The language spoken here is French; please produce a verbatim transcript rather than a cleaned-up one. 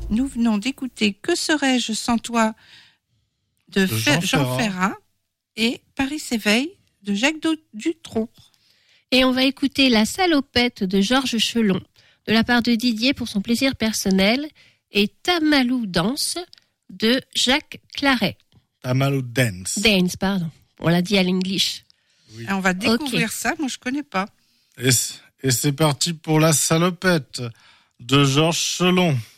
nous venons d'écouter Que serais-je sans toi de, de Jean, Jean Ferrat. Ferrat et Paris s'éveille de Jacques Dutronc. Et on va écouter La salopette de Georges Chelon, de la part de Didier pour son plaisir personnel, et Tamalou danse de Jacques Claret. Tamalou dance. Dance, pardon. On l'a dit à l'English. Oui. On va découvrir okay. ça, moi je connais pas. Et c'est, et c'est parti pour La salopette de Georges Chelon.